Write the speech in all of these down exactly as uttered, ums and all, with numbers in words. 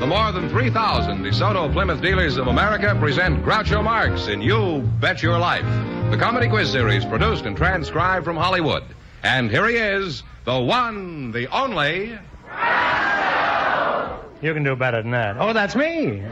more than three thousand DeSoto Plymouth dealers of America present Groucho Marx in You Bet Your Life, the comedy quiz series produced and transcribed from Hollywood. And here he is, the one, the only... You can do better than that. Oh, that's me.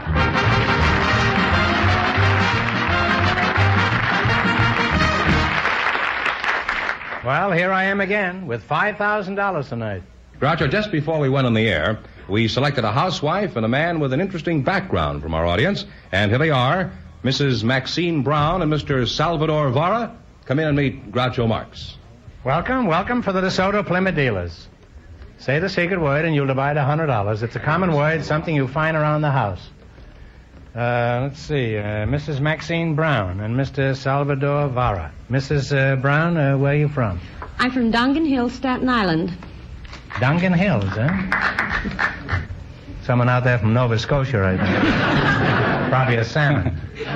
Well, here I am again with five thousand dollars tonight. Groucho, just before we went on the air, we selected a housewife and a man with an interesting background from our audience. And here they are, Missus Maxine Brown and Mister Salvador Vara. Come in and meet Groucho Marx. Welcome, welcome for the DeSoto Plymouth dealers. Say the secret word and you'll divide one hundred dollars. It's a common word, something you find around the house. Uh, let's see, uh, Missus Maxine Brown and Mister Salvador Vara. Missus Uh, Brown, uh, where are you from? I'm from Dongan Hills, Staten Island. Dongan Hills, huh? Someone out there from Nova Scotia, I think. Probably a salmon.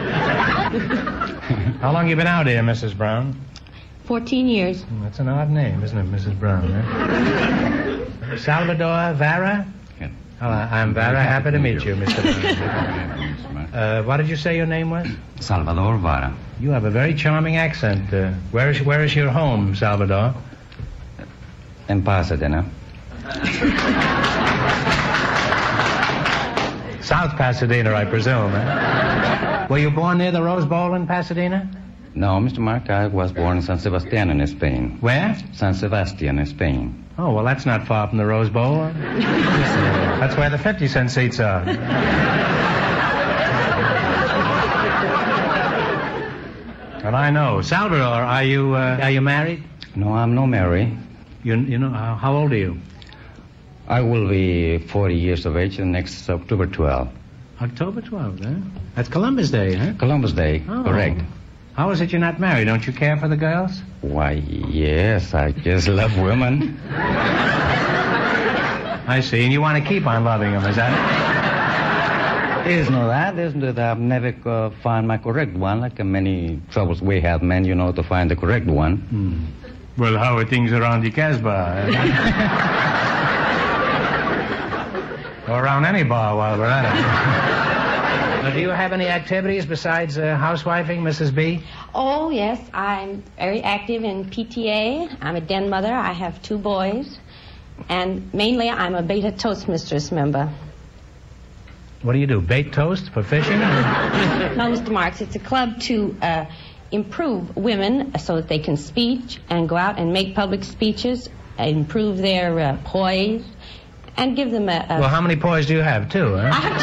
How long you been out here, Missus Brown? Fourteen years. That's an odd name, isn't it, Missus Brown? Huh? Salvador Vara? Yeah. Oh, I'm Vara. Happy to meet you, Mister Brown. Uh, what did you say your name was? Salvador Vara. You have a very charming accent. Uh, where is where is your home, Salvador? In Pasadena. South Pasadena, I presume. Huh? Were you born near the Rose Bowl in Pasadena? No, Mister Mark, I was born in San Sebastian in Spain. Where? San Sebastian in Spain. Oh, well, that's not far from the Rose Bowl. That's where the fifty cent seats are. Well, I know. Salvador, are you uh, are you married? No, I'm no married. You you know how, how old are you? I will be forty years of age next October twelfth. October twelfth, huh? That's Columbus Day, huh? Columbus Day, Oh. correct. How is it you're not married? Don't you care for the girls? Why, yes, I just love women. I see. And you want to keep on loving them, is that it? There's no that. There's no that. I've never uh, found my correct one, like uh, many troubles we have, men, you know, to find the correct one. Hmm. Well, how are things around the Casbah? Or around any bar while we're at it. Now, do you have any activities besides uh, housewifing, Missus B? Oh, yes, I'm very active in P T A. I'm a den mother. I have two boys. And mainly, I'm a Beta Toastmasters member. What do you do, bait toast for fishing? No, Mister Marx, it's a club to uh, improve women so that they can speak and go out and make public speeches, improve their uh, poise, and give them a... a Well, how many boys do you have? Two, huh? I have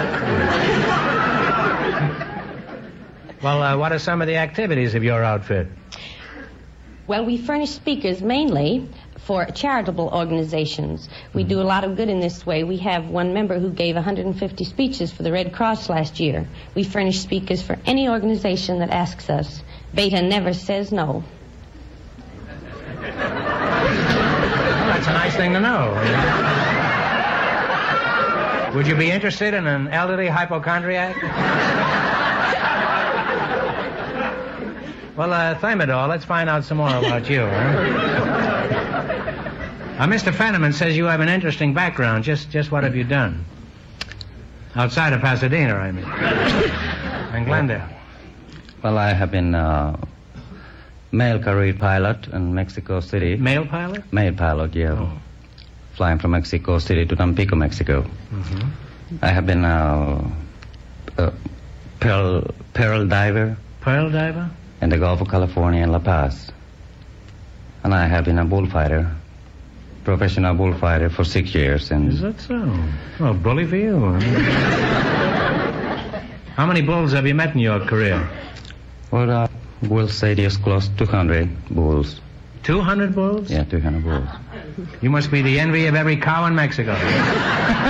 two boys. Well, uh, what are some of the activities of your outfit? Well, we furnish speakers mainly for charitable organizations. We do a lot of good in this way. We have one member who gave one hundred fifty speeches for the Red Cross last year. We furnish speakers for any organization that asks us. Beta never says no. Well, that's a nice thing to know. Would you be interested in an elderly hypochondriac? Well, uh, Thermidor, let's find out some more about you, huh? Uh, Mister Fenneman says you have an interesting background. Just just what have you done? Outside of Pasadena, I mean. And Glendale. Well, I have been uh, mail carrier pilot in Mexico City. Mail pilot? Mail pilot, yeah. Oh. Flying from Mexico City to Tampico, Mexico. Mm-hmm. I have been uh, a pearl, pearl diver Pearl diver? in the Gulf of California and La Paz. And I have been a bullfighter, professional bullfighter for six years. And Is that so? Well, bully for you. How many bulls have you met in your career? Well, uh, we'll say there's close to two hundred bulls. two hundred bulls? Yeah, two hundred bulls. You must be the envy of every cow in Mexico.